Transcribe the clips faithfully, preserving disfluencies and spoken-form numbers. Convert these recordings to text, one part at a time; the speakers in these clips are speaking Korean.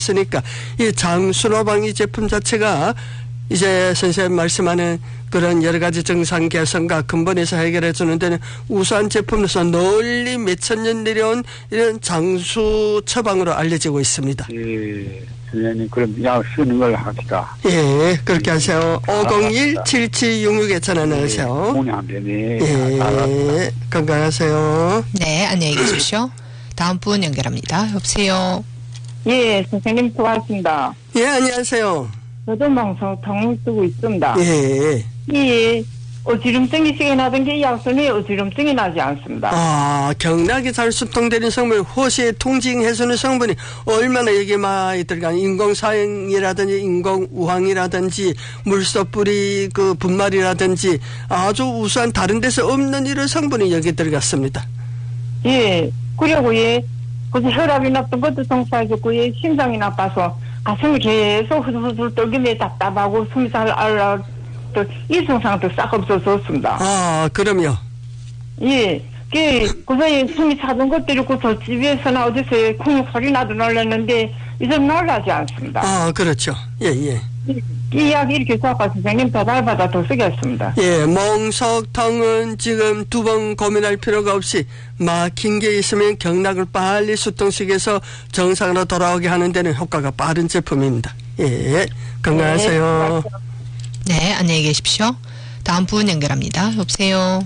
있으니까 이 장수노방 이 제품 자체가 이제 선생님 말씀하는 그런 여러 가지 증상 개선과 근본에서 해결해 주는 데는 우수한 제품으로서 널리 몇천 년 내려온 이런 장수 처방으로 알려지고 있습니다. 예, 선생님 그럼 약 쓰는 걸 합시다. 예, 그렇게 하세요. 오공일 칠칠육육에 전화 넣으세요. 오늘 안 되네. 예, 건강하세요. 네, 안녕히 계십시오. 다음 분 연결합니다. 여보세요. 예, 선생님 수고하셨습니다. 예, 안녕하세요. 저도 멍석통을 쓰고 있습니다. 예. 이 어지럼증이 시게 나던 게 약선에 어지럼증이 나지 않습니다. 아, 경락이 잘 수통되는 성분, 호시의 통증해소는 성분이 얼마나 여기에 많이 들어가는 인공사행이라든지 인공우황이라든지 물소뿌리 그 분말이라든지 아주 우수한 다른 데서 없는 이런 성분이 여기 들어갔습니다. 예, 그리고 예, 그래서 혈압이 나쁜 것도 동사해줬고 예, 심장이 나빠서 가슴이 계속 후들후들 떨기에 답답하고 숨이 잘 알라 이 증상도 싹 없어졌습니다. 아, 그럼요. 예, 그 그래서 숨이 차던 것들이 그저 집에서나 어디서 쿵 소리 나도 놀랐는데 이제 놀라지 않습니다. 아, 그렇죠. 예, 예. 이, 이 이야기 이렇게 써서 선생님 배달받아 더 쓰겠습니다. 예, 멍석통은 지금 두 번 고민할 필요가 없이 막힌 게 있으면 경락을 빨리 수통시켜서 정상으로 돌아오게 하는 데는 효과가 빠른 제품입니다. 예, 건강하세요. 네, 안녕히 계십시오. 다음 분 연결합니다. 여보세요.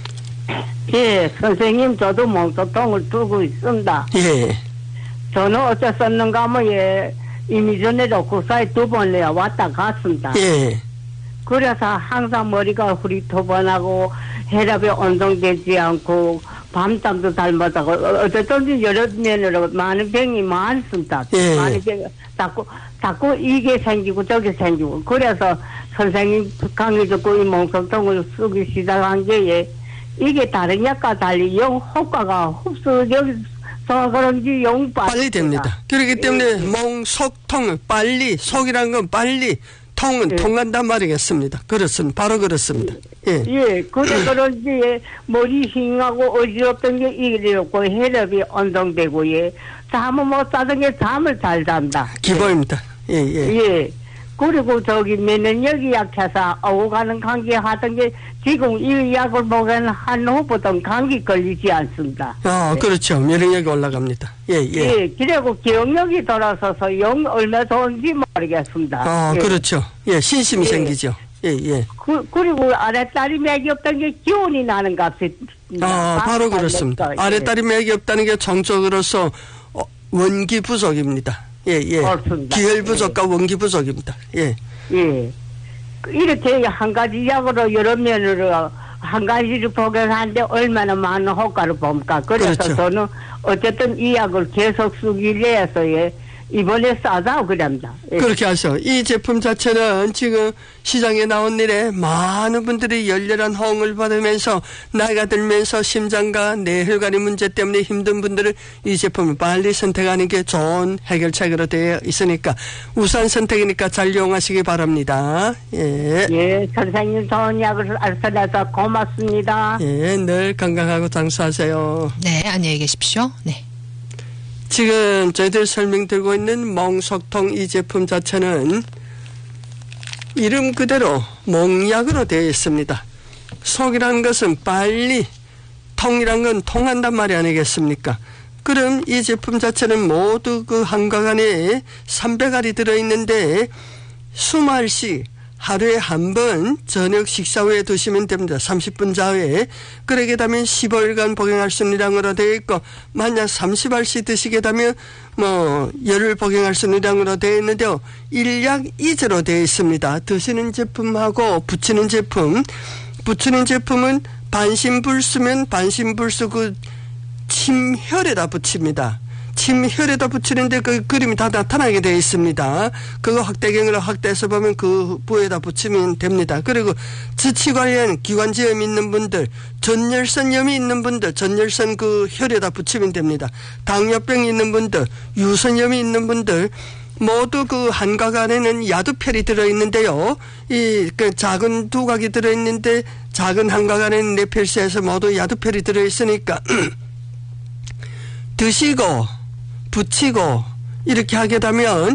예, 선생님 저도 멍석통을 두고 있습니다. 예. 저는 어쩌었는가 하면 예, 이미 전에도 국사에 두 번 내야 왔다 갔습니다. 예. 그래서 항상 머리가 후리토번하고 혈압이 온동되지 않고 밤잠도 잘 못 자고 어쨌든 여러 면으로 많은 병이 많습니다. 예. 많은 병 자꾸 자꾸 이게 생기고 저게 생기고 그래서 선생님 강의 듣고 이 멍석통을 쓰기 시작한 게 이게 다른 약과 달리 영 효과가 흡수 여기 저 그런지 영 빨리 됩니다. 그렇기 때문에 예. 멍석통 빨리 속이란 건 빨리 통은 예. 통한단 말이겠습니다. 그렇습니다. 바로 그렇습니다. 예. 예, 그래 그런지 예, 머리 싱하고 어지럽던 게 이렇고 혈압이 온동되고 예, 잠을 못 자던 게 잠을 잘 잔다. 기본입니다. 예, 예. 예. 그리고 저기 면역력이 약해서 오고 가는 감기 하던 게 지금 이 약을 먹으면 한 후부터 감기 걸리지 않습니다. 아, 그렇죠. 면역력이 올라갑니다. 예, 예. 예, 그리고 기억력이 돌아서서 영 얼마 좋은지 모르겠습니다. 아, 예. 그렇죠. 예, 신심이 예. 생기죠. 예, 예. 그, 그리고 아랫다리 맥이 없던 게 기운이 나는 값이. 아, 바로 그렇습니다. 예. 아랫다리 맥이 없다는 게 정적으로서 어, 원기 부족입니다. 예, 예. 그렇습니다. 기혈 부족과 원기 부족입니다. 예. 예. 이렇게 한 가지 약으로 여러 면으로 한 가지를 복용하는데 얼마나 많은 효과를 봅니까? 그래서 그렇죠. 저는 어쨌든 이 약을 계속 쓰기 위해서 예, 이번에 싸다고 그럽니다. 예. 그렇게 하죠. 이 제품 자체는 지금 시장에 나온 일에 많은 분들이 열렬한 호응을 받으면서 나이가 들면서 심장과 뇌혈관의 문제 때문에 힘든 분들은 이 제품을 빨리 선택하는 게 좋은 해결책으로 되어 있으니까 우선 선택이니까 잘 이용하시기 바랍니다. 예. 예, 선생님 좋은 약을 알선해서 고맙습니다. 예, 늘 건강하고 장수하세요. 네, 안녕히 계십시오. 네. 지금 저희들 설명드리고 있는 멍석통 이 제품 자체는 이름 그대로 멍약으로 되어 있습니다. 속이라는 것은 빨리, 통이란 건 통한단 말이 아니겠습니까? 그럼 이 제품 자체는 모두 그 한각 안에 삼백 알이 들어있는데 수말씩 하루에 한 번 저녁 식사 후에 드시면 됩니다. 삼십 분 자후에. 그러게 되면 십오 일간 복용할 수 있는 양으로 되어 있고 만약 삼십 알씩 드시게 되면 뭐 열흘 복용할 수 있는 양으로 되어 있는데요. 일약 이제로 되어 있습니다. 드시는 제품하고 붙이는 제품. 붙이는 제품은 반신불수면 반신불수 그 침혈에다 붙입니다. 침혈에다 붙이는데 그 그림이 다 나타나게 되어 있습니다. 그거 확대경으로 확대해서 보면 그 부에다 붙이면 됩니다. 그리고 지치관련 기관지염이 있는 분들, 전열선염이 있는 분들, 전열선 그 혈에다 붙이면 됩니다. 당뇨병이 있는 분들, 유선염이 있는 분들, 모두 그 한각 안에는 야두펠이 들어있는데요. 이 그 작은 두각이 들어있는데 작은 한각 안에는 네 필수에서 모두 야두펠이 들어있으니까 드시고 붙이고 이렇게 하게 되면